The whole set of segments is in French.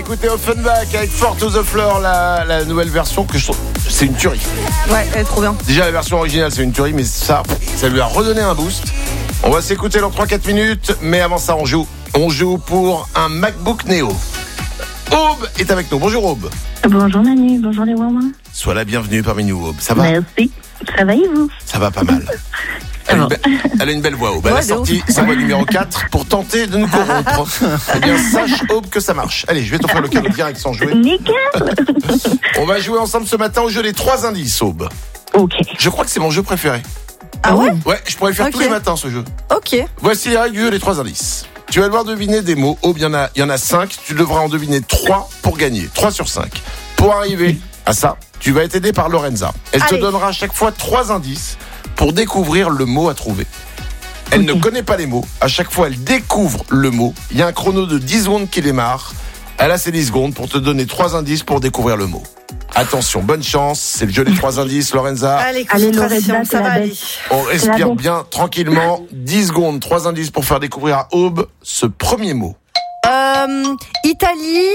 écouter Offenbach avec Four to the Floor, la nouvelle version que je trouve, c'est une tuerie. Ouais, elle est trop bien. Déjà la version originale c'est une tuerie, mais ça lui a redonné un boost. On va s'écouter dans 3-4 minutes, mais avant ça on joue. On joue pour un MacBook Neo. Aube est avec nous. Bonjour Aube. Bonjour Manu, bonjour les Wawa. Sois la bienvenue parmi nous Aube. Ça va? Merci. Ça va et vous? Ça va pas mal. Elle a une belle voix Aube. Elle a sorti sa voix numéro 4 pour tenter de nous corrompre. Eh bien sache Aube que ça marche. Allez, je vais t'offrir le cadeau direct sans jouer. Nickel. On va jouer ensemble ce matin au jeu des 3 indices Aube. Ok. Je crois que c'est mon jeu préféré. Ah ouais? Ouais, je pourrais le faire tous les matins ce jeu. Ok. Voici les règles du jeu des 3 indices. Tu vas devoir deviner des mots. Aube, il y en a 5. Tu devras en deviner 3 pour gagner. 3 sur 5. Pour arriver à ça, tu vas être aidé par Lorenza. Elle te donnera à chaque fois 3 indices pour découvrir le mot à trouver. Elle ne connaît pas les mots. À chaque fois, elle découvre le mot. Il y a un chrono de 10 secondes qui démarre. Elle a ses 10 secondes pour te donner 3 indices pour découvrir le mot. Attention, bonne chance. C'est le jeu des 3 indices, Lorenza. Allez, concentration, Lorenza, ça va aller. On respire bien, tranquillement. 10 secondes, 3 indices pour faire découvrir à Aube ce premier mot. Italie,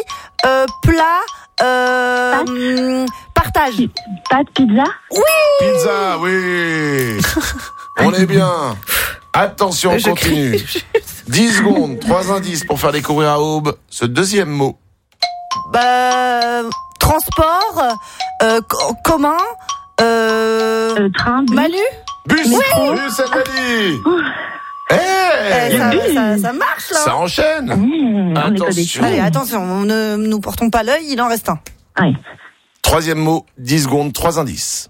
plat, partage. Pâte, pizza. Pizza, oui. On est bien. Attention, on continue. 10 secondes, 3 indices pour faire découvrir à Aube ce deuxième mot. Transport, commun, Train, bus. Manu. Bus, bus, elle m'a dit. Ça marche là. Ça enchaîne. On est pas des Attention. Allez, attention, ne nous portons pas l'œil, il en reste un. Ouais. Troisième mot, 10 secondes, 3 indices.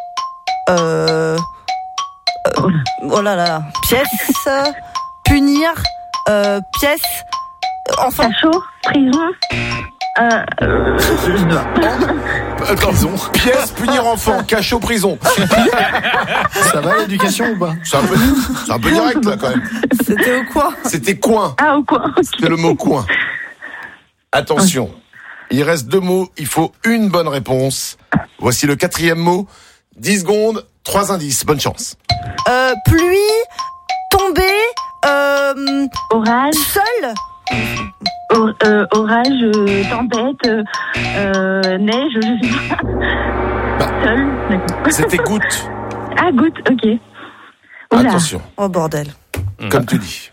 Oh là là. Pièce, punir, pièce, enfant. Cachot, prison. Prison. Pièce, punir enfant, cachot, prison. Ça va l'éducation ou pas? C'est un peu direct là quand même. C'était au coin. C'était coin. Ah, au coin. C'était le mot coin. Attention. Il reste 2 mots, il faut une bonne réponse. Voici le 4e mot. 10 secondes, 3 indices. Bonne chance. Pluie, tomber, Orage, seul. orage, tempête, neige, je sais pas. Seul, d'accord. C'était goutte. Ah, goutte, ok. Oula. Attention, Oh bordel. comme tu dis.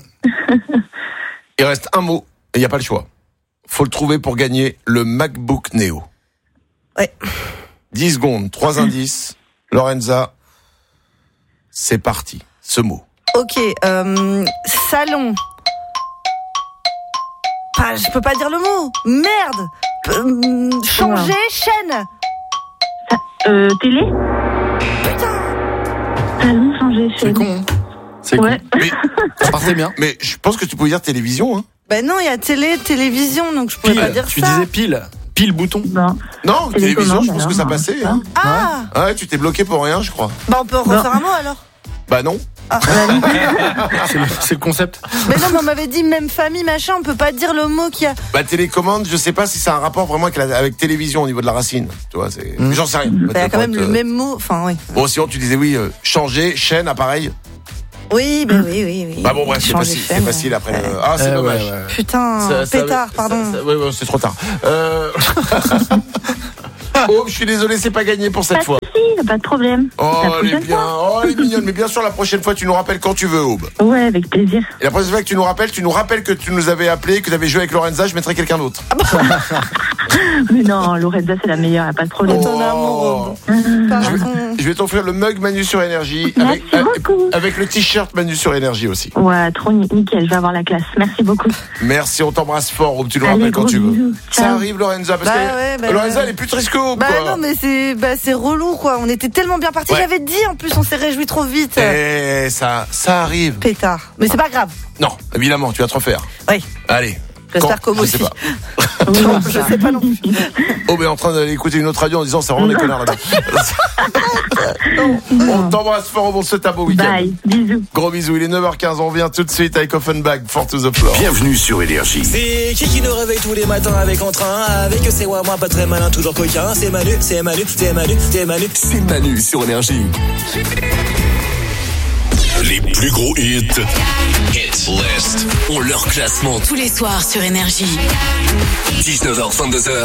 Il reste un mot et il n'y a pas le choix. Faut le trouver pour gagner le MacBook Neo. Ouais. 10 secondes, 3 indices. Lorenza, c'est parti. Ce mot. Ok, salon. Je peux pas dire le mot. Merde. Changer, chaîne. Télé. Salon, changer, C'est chaîne. con. C'est Ouais. con. Mais, Ça partait bien. mais je pense que tu pouvais dire télévision. Hein. Ben non, il y a télévision, donc je pouvais pas dire Tu ça. disais pile. Pile bouton. Non. Non, télévision, je pense que ça alors. passait. Hein. Ah, Ah ouais, tu t'es bloqué pour rien, je crois. bah on peut refaire un mot alors. Bah non. C'est le concept. Mais non, mais on m'avait dit même famille, machin, on peut pas dire le mot qu'il y a. Bah télécommande, je sais pas si c'est un rapport vraiment avec télévision au niveau de la racine. Tu vois, c'est. J'en sais rien. Bah, il y a quand même le même mot, enfin oui. Bon, sinon tu disais oui, changer, chaîne, appareil. Oui, ben oui. Bah bon, bref, c'est Changer facile. chaîne. C'est facile après. Ah, c'est dommage. Ouais. Putain, pétard, pardon. Ouais, c'est trop tard. Oh, je suis désolé, c'est pas gagné pour cette Pas fois. de soucis, pas de problème. Oh, La elle est prochaine bien. fois. Oh, elle est mignonne. Mais bien sûr, la prochaine fois, tu nous rappelles quand tu veux, Aube. Ouais, avec plaisir. Et la prochaine fois que tu nous rappelles que tu nous avais appelé, que tu avais joué avec Lorenza, je mettrai quelqu'un d'autre. Mais non, Lorenza, c'est la meilleure, y a pas de problème. Ton amour. Je vais t'offrir le mug Manu sur Énergie Merci beaucoup. avec le t-shirt Manu sur Énergie aussi. Ouais, trop nickel, je vais avoir la classe. Merci beaucoup. Merci, on t'embrasse fort, Aube, tu nous Allez, rappelles quand gros tu veux. bisous. Ça Ciao. arrive, Lorenza, parce Bah que ouais, bah Lorenza, ouais. elle est plus triste que Aube, Bah quoi. non, mais c'est relou quoi. On était tellement bien partis. Ouais. J'avais dit en plus, on s'est réjouis trop vite. Eh, ça arrive. Pétard. Mais c'est pas grave. Non, évidemment, tu vas te refaire. Oui. Allez. J'espère Quand qu'Aube Je sais aussi. pas. Non, je sais pas non plus. Aube est en train d'aller écouter une autre radio en disant c'est vraiment des connards là-bas. On t'embrasse fort, Aube, on te souhaite un beau week-end. Bye, bisous. Gros bisous, il est 9h15, on revient tout de suite avec Offenbach, Four to the Floor. Bienvenue sur Énergie. C'est qui nous réveille tous les matins avec entrain. Avec c'est moi pas très malin, toujours coquin. C'est Manu. C'est Manu sur Énergie. Les plus gros hits. Hit List ont leur classement tous les soirs sur Énergie. 19h, 22h.